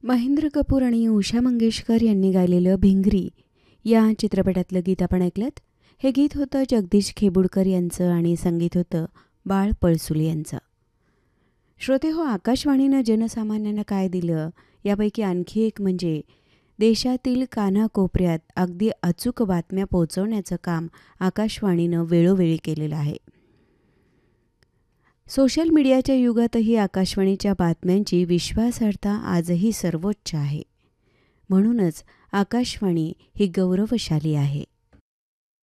महेंद्र कपूर आणि उषा मंगेशकर यांनी गायलेलं भिंगरी या चित्रपटातलं गीत आपण ऐकलंत. हे गीत होतं जगदीश खेबुडकर यांचं आणि संगीत होतं बाळ पळसुले यांचं. श्रोते हो, आकाशवाणीनं जनसामान्यांना काय दिलं यापैकी आणखी एक म्हणजे देशातील कानाकोपऱ्यात अगदी अचूक बातम्या पोहोचवण्याचं काम आकाशवाणीनं वेळोवेळी केलेलं आहे. सोशल मीडियाच्या युगातही आकाशवाणीच्या बातम्यांची विश्वासार्हता आजही सर्वोच्च आहे. म्हणूनच आकाशवाणी ही गौरवशाली आहे.